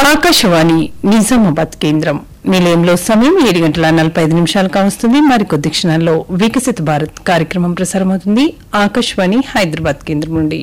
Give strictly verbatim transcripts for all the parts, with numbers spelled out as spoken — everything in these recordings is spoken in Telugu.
ఆకాశవాణి నిజామాబాద్ కేంద్రం నిలయంలో సమయం ఏడు గంటల నలభై ఐదు నిమిషాలు కావస్తుంది. మరికొద్ది క్షణాల్లో వికసిత భారత్ కార్యక్రమం ప్రసారమవుతుంది ఆకాశవాణి హైదరాబాద్ కేంద్రం నుండి.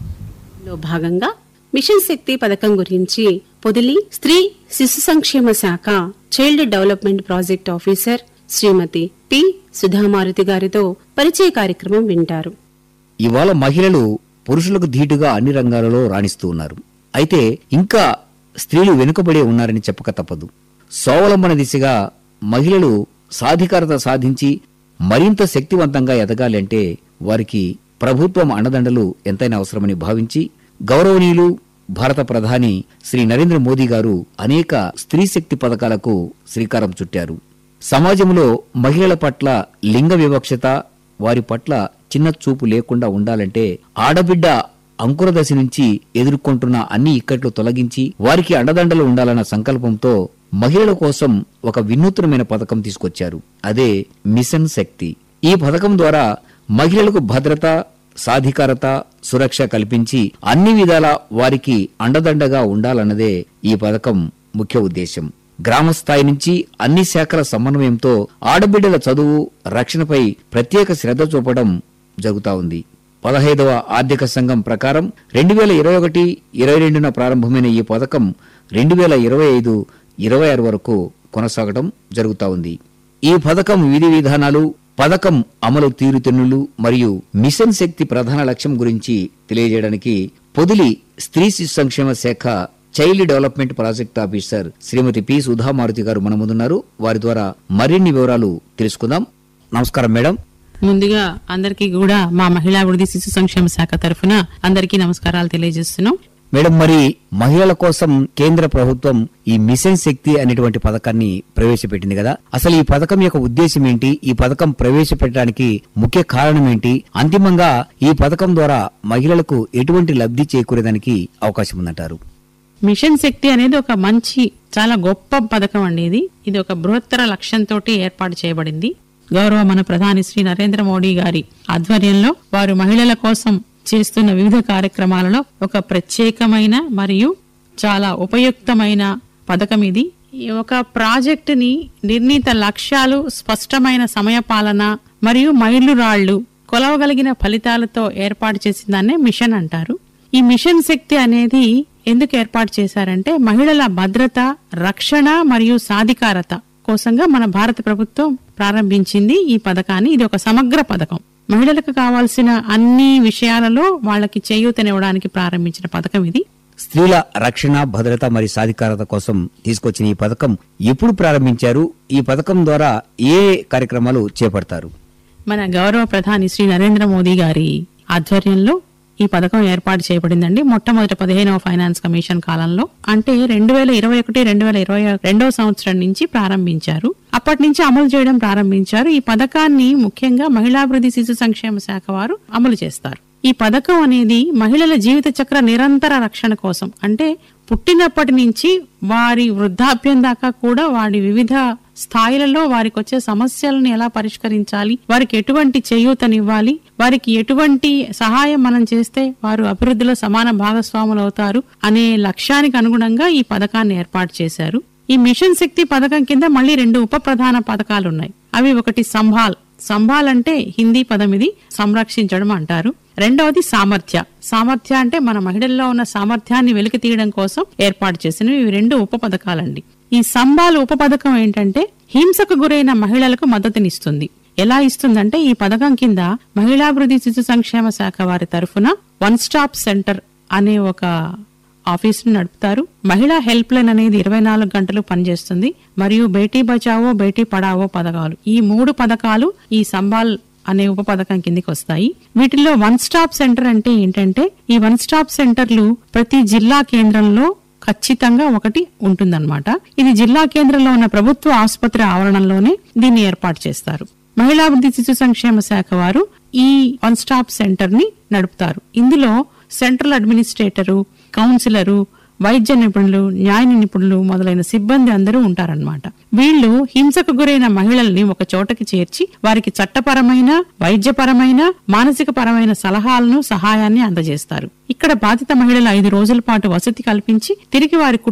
లో భాగంగా మిషన్ శక్తి పథకం గురించి పొదిలి స్త్రీ శిశు సంక్షేమ శాఖ చైల్డ్ డెవలప్మెంట్ ప్రాజెక్ట్ ఆఫీసర్ శ్రీమతి పి సుధామారుతి గారితో పరిచయ కార్యక్రమం వింటారు. ఇవాళ మహిళలు పురుషులకు ధీటుగా అన్ని రంగాలలో రాణిస్తూ ఉన్నారు. అయితే ఇంకా స్త్రీలు వెనుకబడే ఉన్నారని చెప్పక తప్పదు. స్వావలంబన దిశగా మహిళలు సాధికారత సాధించి మరింత శక్తివంతంగా ఎదగాలి అంటే వారికి ప్రభుత్వం అండదండలు ఎంతైనా అవసరమని భావించి గౌరవనీయులు భారత ప్రధాని శ్రీ నరేంద్ర మోదీ గారు అనేక స్త్రీ శక్తి పథకాలకు శ్రీకారం చుట్టారు. సమాజంలో మహిళల పట్ల లింగ వివక్షత, వారి పట్ల చిన్న చూపు లేకుండా ఉండాలంటే ఆడబిడ్డ అంకురదశ నుంచి ఎదుర్కొంటున్న అన్ని ఇక్కట్లు తొలగించి వారికి అండదండలు ఉండాలన్న సంకల్పంతో మహిళల కోసం ఒక వినూత్నమైన పథకం తీసుకొచ్చారు. అదే మిషన్ శక్తి. ఈ పథకం ద్వారా మహిళలకు భద్రత, సాధికారత, సురక్ష కల్పించి అన్ని విధాల వారికి అండదండగా ఉండాలన్నదే ఈ పథకం ముఖ్య ఉద్దేశం. గ్రామ స్థాయి నుంచి అన్ని శాఖల సమన్వయంతో ఆడబిడ్డల చదువు, రక్షణపై ప్రత్యేక శ్రద్ధ చూపడం జరుగుతా ఉంది. పదహైదవ ఆర్థిక సంఘం ప్రకారం రెండు వేల ఇరవై ఒకటి ఇరవై రెండున ప్రారంభమైన ఈ పథకం రెండు వేల ఇరవై ఐదు ఇరవై ఆరు వరకు కొనసాగడం జరుగుతా ఉంది. ఈ పథకం విధి విధానాలు, పథకం అమలు తీరుతెన్నులు మరియు మిషన్ శక్తి ప్రధాన లక్ష్యం గురించి తెలియజేయడానికి పొదిలి స్త్రీ శిశు సంక్షేమ శాఖ చైల్డ్ డెవలప్మెంట్ ప్రాజెక్ట్ ఆఫీసర్ శ్రీమతి పి సుధామారుతి గారు మన ముందున్నారు. వారి ద్వారా మరిన్ని వివరాలు తెలుసుకుందాం. నమస్కారం మేడం. ముందుగా అందరికీ కూడా మా మహిళా అభివృద్ధి శిశు సంక్షేమ శాఖ తరఫున అందరికీ నమస్కారాలు తెలియజేస్తున్నాం. మేడం, మరి మహిళల కోసం కేంద్ర ప్రభుత్వం ఈ మిషన్ శక్తి అనేటువంటి పథకాన్ని ప్రవేశపెట్టింది కదా, అసలు ఈ పథకం యొక్క ఉద్దేశం ఏంటి? ఈ పథకం ప్రవేశపెట్టడానికి ముఖ్య కారణం ఏంటి? అంతిమంగా ఈ పథకం ద్వారా మహిళలకు ఎటువంటి లబ్ధి చేకూరేదానికి అవకాశం ఉందంటారు? మిషన్ శక్తి అనేది ఒక మంచి చాలా గొప్ప పథకం అండి. ఇది ఇది ఒక బృహత్తర లక్ష్యంతో ఏర్పాటు చేయబడింది. గౌరవ మన ప్రధాని శ్రీ నరేంద్ర మోడీ గారి ఆధ్వర్యంలో వారు మహిళల కోసం చేస్తున్న వివిధ కార్యక్రమాలలో ఒక ప్రత్యేకమైన మరియు చాలా ఉపయుక్తమైన పథకం ఇది. ఒక ప్రాజెక్టుని నిర్ణీత లక్ష్యాలు, స్పష్టమైన సమయపాలన మరియు మైలురాళ్లు, కొలవగలిగిన ఫలితాలతో ఏర్పాటు చేసిన దాన్నే మిషన్ అంటారు. ఈ మిషన్ శక్తి అనేది ఎందుకు ఏర్పాటు చేశారంటే మహిళల భద్రత, రక్షణ మరియు సాధికారత కోసంగా మన భారత ప్రభుత్వం ప్రారంభించింది ఈ పథకాన్ని. ఇది ఒక సమగ్ర పథకం. మహిళలకు కావాల్సిన అన్ని విషయాలలో వాళ్ళకి చేయూతనివ్వడానికి ప్రారంభించిన పథకం ఇది. స్త్రీల రక్షణ, భద్రత మరియు సాధికారత కోసం తీసుకొచ్చిన ఈ పథకం ఎప్పుడు ప్రారంభించారు? ఈ పథకం ద్వారా ఏ కార్యక్రమాలు చేపడతారు? మన గౌరవ ప్రధాని శ్రీ నరేంద్ర మోదీ గారి ఆధ్వర్యంలో ఈ పథకం ఏర్పాటు చేయబడిందండి. మొట్టమొదటి పదిహేనవ ఫైనాన్స్ కమిషన్ కాలంలో, అంటే రెండు వేల ఇరవై ఒకటి రెండు వేల ఇరవై రెండవ సంవత్సరం నుంచి ప్రారంభించారు. అప్పటి నుంచి అమలు చేయడం ప్రారంభించారు. ఈ పథకాన్ని ముఖ్యంగా మహిళాభివృద్ధి శిశు సంక్షేమ శాఖ వారు అమలు చేస్తారు. ఈ పథకం అనేది మహిళల జీవిత చక్ర నిరంతర రక్షణ కోసం, అంటే పుట్టినప్పటి నుంచి వారి వృద్ధాప్యం దాకా కూడా వారి వివిధ స్థాయిలలో వారికి వచ్చే సమస్యలను ఎలా పరిష్కరించాలి, వారికి ఎటువంటి చేయూతనివ్వాలి, వారికి ఎటువంటి సహాయం మనం చేస్తే వారు అభివృద్ధిలో సమాన భాగస్వాములు అవుతారు అనే లక్ష్యానికి అనుగుణంగా ఈ పథకాన్ని ఏర్పాటు చేశారు. ఈ మిషన్ శక్తి పథకం కింద మళ్ళీ రెండు ఉప ప్రధాన పథకాలు ఉన్నాయి. అవి ఒకటి సంభాల్. సంభాల్ అంటే హిందీ పదం, ఇది సంరక్షించడం అంటారు. రెండవది సామర్థ్య. సామర్థ్య అంటే మన మహిళల్లో ఉన్న సామర్థ్యాన్ని వెలికి తీయడం కోసం ఏర్పాటు చేసినవి. ఇవి రెండు ఉప పథకాలండి. ఈ సంభాల్ ఉప పథకం ఏంటంటే హింసకు గురైన మహిళలకు మద్దతునిస్తుంది. ఎలా ఇస్తుందంటే ఈ పథకం కింద మహిళాభివృద్ధి శిశు సంక్షేమ శాఖ వారి తరఫున వన్ స్టాప్ సెంటర్ అనే ఒక ఆఫీస్ ను నడుపుతారు. మహిళా హెల్ప్ లైన్ అనేది ఇరవై నాలుగు గంటలు పనిచేస్తుంది. మరియు బేటీ బచావో బేటీ పడావో పథకాలు, ఈ మూడు పథకాలు ఈ సంబాల్ అనే ఉప పథకం కిందికి వస్తాయి. వీటిల్లో వన్ స్టాప్ సెంటర్ అంటే ఏంటంటే ఈ వన్ స్టాప్ సెంటర్లు ప్రతి జిల్లా కేంద్రంలో ఖచ్చితంగా ఒకటి ఉంటుందన్నమాట. ఇది జిల్లా కేంద్రంలో ఉన్న ప్రభుత్వ ఆసుపత్రి ఆవరణలోనే దీన్ని ఏర్పాటు చేస్తారు. మహిళాభివృద్ధి శిశు సంక్షేమ శాఖ వారు ఈ వన్ స్టాప్ సెంటర్ ని నడుపుతారు. ఇందులో సెంట్రల్ అడ్మినిస్ట్రేటరు, కౌన్సిలరు, వైద్య నిపుణులు, న్యాయ నిపుణులు మొదలైన సిబ్బంది అందరూ ఉంటారన్నమాట. వీళ్లు హింసకు గురైన మహిళల్ని ఒక చోటకి చేర్చి వారికి చట్టపరమైన, వైద్యపరమైన, మానసిక పరమైన సలహాలను, సహాయాన్ని అందజేస్తారు. ఇక్కడ బాధిత మహిళలు ఐదు రోజుల పాటు వసతి కల్పించి తిరిగి వారి